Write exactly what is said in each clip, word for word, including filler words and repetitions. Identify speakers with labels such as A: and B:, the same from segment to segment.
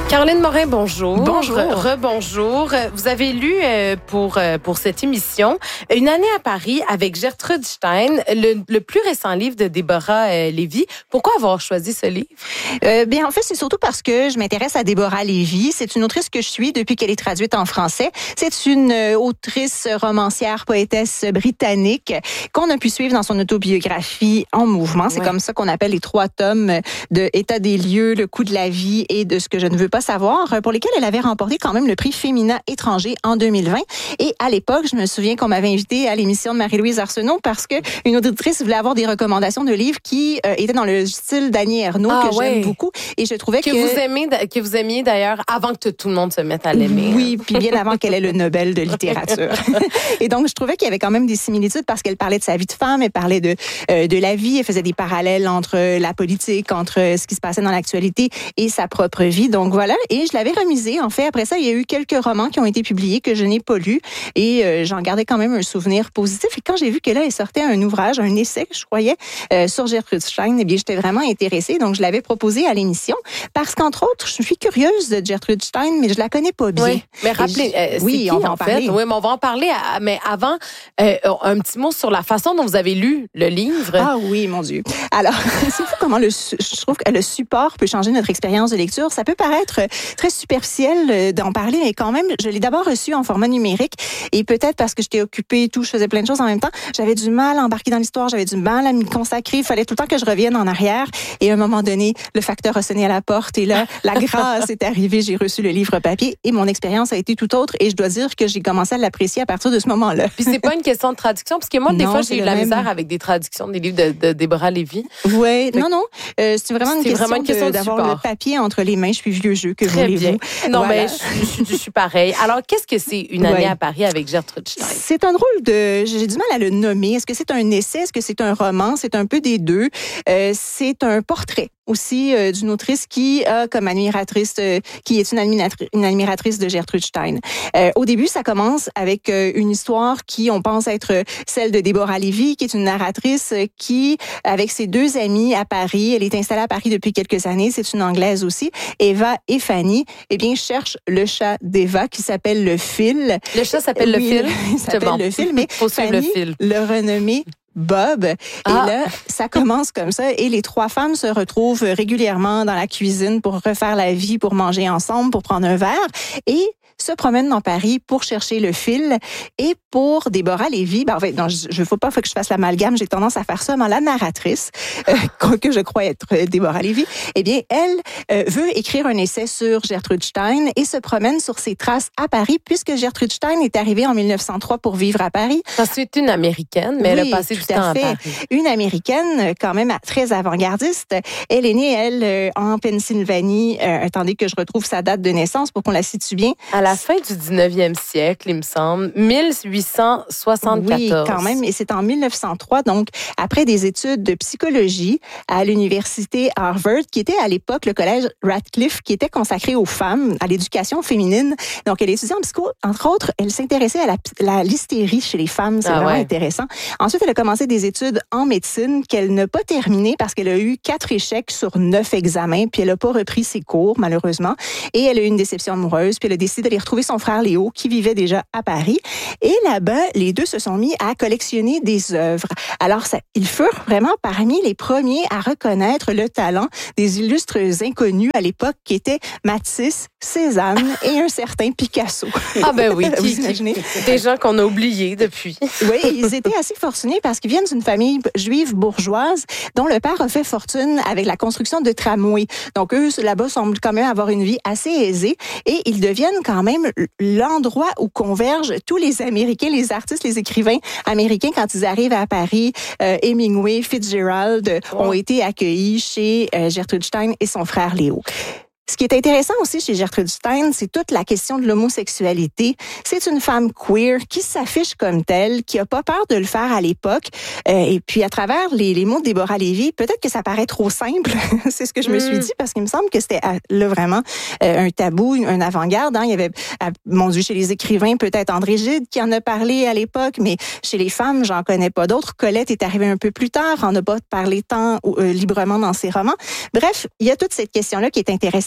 A: Caroline Morin, bonjour.
B: Bonjour.
A: Rebonjour. Vous avez lu euh, pour euh, pour cette émission Une année à Paris avec Gertrude Stein, le, le plus récent livre de Déborah euh, Lévy. Pourquoi avoir choisi ce livre?
B: Euh, bien, en fait, c'est surtout parce que je m'intéresse à Déborah Lévy. C'est une autrice que je suis depuis qu'elle est traduite en français. C'est une euh, autrice, romancière, poétesse britannique qu'on a pu suivre dans son autobiographie En mouvement. C'est ouais. comme ça qu'on appelle les trois tomes de État des lieux, Le coût de la vie et de ce que je ne veux pas savoir, pour lesquels elle avait remporté quand même le prix Féminin étranger en deux mille vingt. Et à l'époque, je me souviens qu'on m'avait invitée à l'émission de Marie-Louise Arsenault parce que une auditrice voulait avoir des recommandations de livres qui euh, étaient dans le style d'Annie Ernaux, ah, que ouais. j'aime beaucoup. Et je trouvais que...
A: Que vous aimez, que vous aimiez d'ailleurs avant que tout le monde se mette à l'aimer.
B: Oui, puis bien avant qu'elle ait le Nobel de littérature. Et donc, je trouvais qu'il y avait quand même des similitudes parce qu'elle parlait de sa vie de femme, elle parlait de, euh, de la vie, elle faisait des parallèles entre la politique, entre ce qui se passait dans l'actualité et sa propre vie. Donc voilà, et je l'avais remisé. En fait, après ça, il y a eu quelques romans qui ont été publiés que je n'ai pas lus et euh, j'en gardais quand même un souvenir positif. Et quand j'ai vu que là, elle sortait un ouvrage, un essai, je croyais, euh, sur Gertrude Stein, eh bien, j'étais vraiment intéressée. Donc, je l'avais proposé à l'émission parce qu'entre autres, je suis curieuse de Gertrude Stein, mais je la connais pas bien.
A: Oui, mais rappelez, euh, c'est
B: oui,
A: qui,
B: on va en,
A: en
B: parler.
A: Fait? Oui, mais on va en parler. À, mais avant, euh, un petit mot sur la façon dont vous avez lu le livre.
B: Ah oui, mon Dieu. Alors, c'est fou comment le, je trouve que le support peut changer notre expérience de lecture. Ça peut paraître très superficiel d'en parler, mais quand même, je l'ai d'abord reçu en format numérique et peut-être parce que j'étais occupée et tout, je faisais plein de choses en même temps, j'avais du mal à embarquer dans l'histoire, j'avais du mal à m'y consacrer, il fallait tout le temps que je revienne en arrière et à un moment donné, le facteur a sonné à la porte et là, la grâce est arrivée, j'ai reçu le livre papier et mon expérience a été tout autre et je dois dire que j'ai commencé à l'apprécier à partir de ce moment-là.
A: Puis c'est pas une question de traduction, parce que moi, des non, fois, j'ai eu de la même... misère avec des traductions des livres de, de Déborah Lévy.
B: Oui, non, non, euh, c'est vraiment une
A: c'est
B: question,
A: vraiment une question
B: de, d'avoir le papier entre les mains, je suis vieux jeu, que
A: Très
B: voulez-vous.
A: Bien. Non, voilà. mais je, je, je suis pareil. Alors, qu'est-ce que c'est Une année ouais. à Paris avec Gertrude Stein?
B: C'est un drôle de... J'ai du mal à le nommer. Est-ce que c'est un essai? Est-ce que c'est un roman? C'est un peu des deux. Euh, c'est un portrait aussi euh, d'une autrice qui a comme admiratrice, euh, qui est une, admiratri- une admiratrice de Gertrude Stein. Euh, au début, ça commence avec euh, une histoire qui, on pense être celle de Déborah Lévy, qui est une narratrice euh, qui, avec ses deux amies à Paris, elle est installée à Paris depuis quelques années, c'est une Anglaise aussi, Eva et Fanny, eh bien, cherchent le chat d'Eva qui s'appelle le Fil.
A: Le chat s'appelle oui, le Fil?
B: Il s'appelle bon. le Fil, mais
A: Faut
B: Fanny
A: le, fil.
B: le renommé Bob. Et ah. là, ça commence comme ça. Et les trois femmes se retrouvent régulièrement dans la cuisine pour refaire la vie, pour manger ensemble, pour prendre un verre. Et se promènent dans Paris pour chercher le fil. Et pour Déborah Lévy, ben, en fait, non, je ne veux pas faut que je fasse l'amalgame, j'ai tendance à faire ça, mais la narratrice, euh, que je crois être Déborah Lévy, eh bien, elle euh, veut écrire un essai sur Gertrude Stein et se promène sur ses traces à Paris, puisque Gertrude Stein est arrivée en mille neuf cent trois pour vivre à Paris.
A: C'est une Américaine, mais oui, elle a passé du temps à, à Paris.
B: Une Américaine, quand même très avant-gardiste. Elle est née, elle, en Pennsylvanie. Euh, attendez que je retrouve sa date de naissance pour qu'on la situe bien.
A: À la fin du dix-neuvième siècle, il me semble, mille huit cent soixante-quatorze.
B: Oui, quand même, et c'est en mille neuf cent trois, donc après des études de psychologie à l'université Harvard, qui était à l'époque le collège Radcliffe, qui était consacré aux femmes, à l'éducation féminine. Donc, elle étudiait en psycho, entre autres, elle s'intéressait à la, la l'hystérie chez les femmes, c'est ah vraiment ouais. intéressant. Ensuite, elle a commencé des études en médecine qu'elle n'a pas terminées parce qu'elle a eu quatre échecs sur neuf examens, puis elle n'a pas repris ses cours, malheureusement, et elle a eu une déception amoureuse, puis elle a décidé d'aller retrouver son frère Léo, qui vivait déjà à Paris. Et là-bas, les deux se sont mis à collectionner des œuvres. Alors, ça, ils furent vraiment parmi les premiers à reconnaître le talent des illustres inconnus à l'époque, qui étaient Matisse, Cézanne et un certain Picasso.
A: Ah ben oui, qui, vous imaginez? Des gens qu'on a oubliés depuis.
B: Oui, ils étaient assez fortunés parce qu'ils viennent d'une famille juive bourgeoise dont le père a fait fortune avec la construction de tramways. Donc, eux, là-bas, semblent quand même avoir une vie assez aisée et ils deviennent quand même l'endroit où convergent tous les Américains, les artistes, les écrivains américains quand ils arrivent à Paris. Euh, Hemingway, Fitzgerald oh. ont été accueillis chez euh, Gertrude Stein et son frère Léo. Ce qui est intéressant aussi chez Gertrude Stein, c'est toute la question de l'homosexualité. C'est une femme queer qui s'affiche comme telle, qui a pas peur de le faire à l'époque. Euh, et puis, à travers les, les mots de Déborah Lévy, peut-être que ça paraît trop simple. C'est ce que je me mm. suis dit, parce qu'il me semble que c'était là vraiment euh, un tabou, un avant-garde. Hein. Il y avait, euh, mon Dieu, chez les écrivains, peut-être André Gide qui en a parlé à l'époque, mais chez les femmes, j'en connais pas d'autres. Colette est arrivée un peu plus tard, en a pas parlé tant euh, librement dans ses romans. Bref, il y a toute cette question-là qui est intéressante.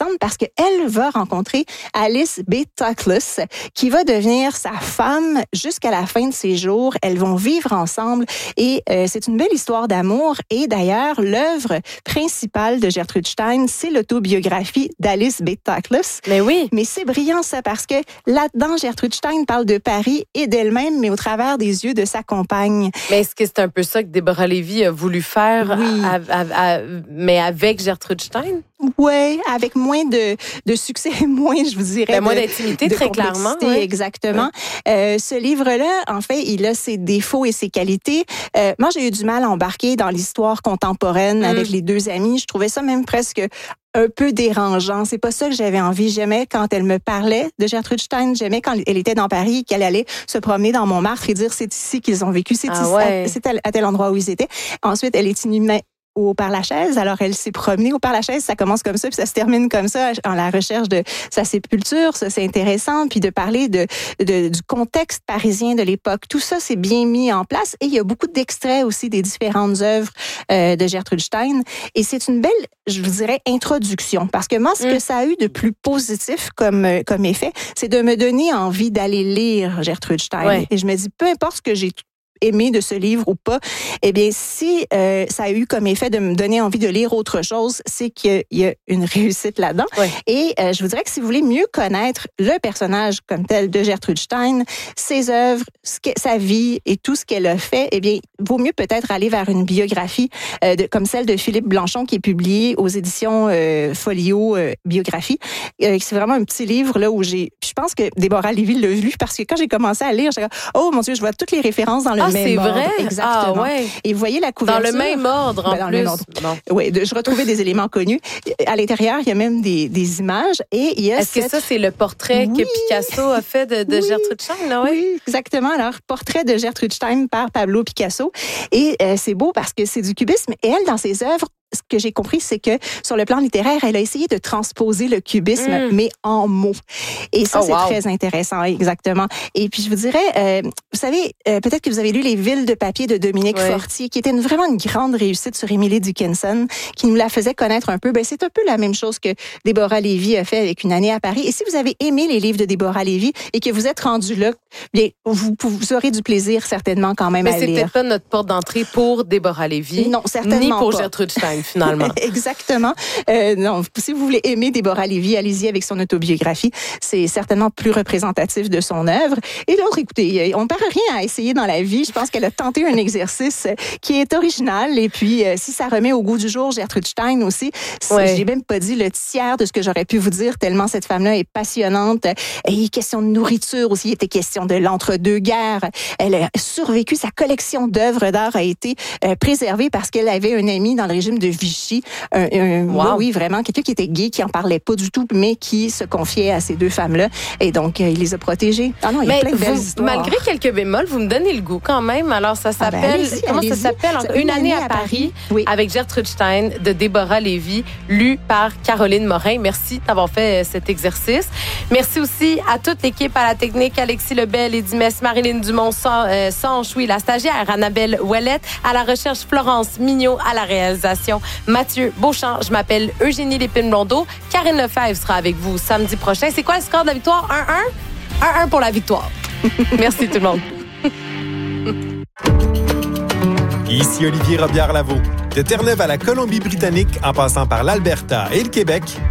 B: ensemble parce qu'elle va rencontrer Alice B. Toklas, qui va devenir sa femme jusqu'à la fin de ses jours. Elles vont vivre ensemble et euh, c'est une belle histoire d'amour. Et d'ailleurs, l'œuvre principale de Gertrude Stein, c'est l'autobiographie d'Alice B. Toklas.
A: Mais oui.
B: Mais c'est brillant ça parce que là-dedans, Gertrude Stein parle de Paris et d'elle-même, mais au travers des yeux de sa compagne.
A: Mais est-ce que c'est un peu ça que Déborah Lévy a voulu faire,
B: oui.
A: à, à, à, mais avec Gertrude Stein?
B: Oui, avec moins de, de succès, moins, je vous dirais.
A: Ben, moins
B: de,
A: d'intimité,
B: de
A: très clairement.
B: Oui.
A: Ouais.
B: Exactement. Euh, ce livre-là, en fait, il a ses défauts et ses qualités. Euh, moi, j'ai eu du mal à embarquer dans l'histoire contemporaine mm. avec les deux amies. Je trouvais ça même presque un peu dérangeant. C'est pas ça que j'avais envie. J'aimais quand elle me parlait de Gertrude Stein. J'aimais quand elle était dans Paris, qu'elle allait se promener dans Montmartre et dire c'est ici qu'ils ont vécu, c'est
A: ah
B: ici,
A: ouais.
B: c'est à tel endroit où ils étaient. Ensuite, elle est inhumée au Père-Lachaise. Alors, elle s'est promenée au Père-Lachaise. Ça commence comme ça, puis ça se termine comme ça, en la recherche de sa sépulture. Ça, c'est intéressant. Puis de parler de, de du contexte parisien de l'époque. Tout ça, c'est bien mis en place. Et il y a beaucoup d'extraits aussi des différentes œuvres euh, de Gertrude Stein. Et c'est une belle, je vous dirais, introduction. Parce que moi, ce mm. que ça a eu de plus positif comme, comme effet, c'est de me donner envie d'aller lire Gertrude Stein. Ouais. Et je me dis, peu importe ce que j'ai aimé de ce livre ou pas, eh bien, si euh, ça a eu comme effet de me donner envie de lire autre chose, c'est qu'il y a une réussite là-dedans. Oui. Et euh, je vous dirais que si vous voulez mieux connaître le personnage comme tel de Gertrude Stein, ses œuvres, ce que, sa vie et tout ce qu'elle a fait, eh bien, vaut mieux peut-être aller vers une biographie euh, de, comme celle de Philippe Blanchon qui est publiée aux éditions euh, Folio euh, Biographie. Euh, c'est vraiment un petit livre là où j'ai... Je pense que Déborah Lévy l'a lu parce que quand j'ai commencé à lire, j'ai dit « Oh mon Dieu, je vois toutes les références dans le
A: Ah,
B: même
A: c'est
B: ordre. »
A: vrai?
B: Exactement.
A: Ah, ouais.
B: Et vous voyez la couverture.
A: Dans le même ordre, en
B: ben, dans
A: plus.
B: Le même ordre. Oui, je retrouvais des éléments connus. À l'intérieur, il y a même des, des images. Et il y a
A: Est-ce
B: cette...
A: que ça, c'est le portrait oui. que Picasso a fait de, de oui. Gertrude Stein? Là, ouais?
B: Oui, exactement. Alors, portrait de Gertrude Stein par Pablo Picasso. Et euh, c'est beau parce que c'est du cubisme. Et elle, dans ses œuvres, ce que j'ai compris, c'est que sur le plan littéraire, elle a essayé de transposer le cubisme, mm. mais en mots. Et ça, oh, c'est wow. très intéressant, exactement. Et puis, je vous dirais, euh, vous savez, euh, peut-être que vous avez lu Les Villes de papier de Dominique ouais. Fortier, qui était une, vraiment une grande réussite sur Emily Dickinson, qui nous la faisait connaître un peu. Ben, c'est un peu la même chose que Déborah Lévy a fait avec Une année à Paris. Et si vous avez aimé les livres de Déborah Lévy et que vous êtes rendu là, bien, vous, vous aurez du plaisir certainement quand même
A: mais
B: à lire.
A: Mais c'est peut-être pas notre porte d'entrée pour Déborah Lévy.
B: Non, certainement
A: ni pour
B: pas.
A: Gertrude Stein. Finalement.
B: Exactement. Euh, non, si vous voulez aimer Déborah Lévy, allez-y avec son autobiographie. C'est certainement plus représentatif de son œuvre. Et l'autre, écoutez, on ne perd rien à essayer dans la vie. Je pense qu'elle a tenté un exercice qui est original. Et puis, euh, si ça remet au goût du jour Gertrude Stein aussi, ouais. j'ai même pas dit le tiers de ce que j'aurais pu vous dire, tellement cette femme-là est passionnante. Et question de nourriture aussi, il était question de l'entre-deux-guerres. Elle a survécu, sa collection d'œuvres d'art a été euh, préservée parce qu'elle avait un ami dans le régime de Vichy. Un, un, wow. Oui, vraiment, quelqu'un qui était gay, qui en parlait pas du tout, mais qui se confiait à ces deux femmes-là. Et donc, euh, il les a protégées. Ah non, il y a
A: mais
B: plein de belles
A: vous,
B: histoires.
A: Malgré quelques bémols, vous me donnez le goût quand même. Alors, ça s'appelle...
B: Ah ben, allez-y,
A: comment
B: allez-y.
A: ça s'appelle? Une, Une année à Paris, Paris. Oui. avec Gertrude Stein de Déborah Lévy, lu par Caroline Morin. Merci d'avoir fait cet exercice. Merci aussi à toute l'équipe, à la technique, Alexis Lebel, Eddie Mess, Marilyn Dumont, euh, Sanche, oui, la stagiaire, Annabelle Ouellette, à la recherche, Florence Mignot, à la réalisation, Mathieu Beauchamp. Je m'appelle Eugénie Lépine-Blondeau. Karine Lefebvre sera avec vous samedi prochain. C'est quoi le score de la victoire? un un? un un pour la victoire. Merci tout le monde.
C: Ici Olivier Robillard-Lavaux. De Terre-Neuve à la Colombie-Britannique, en passant par l'Alberta et le Québec,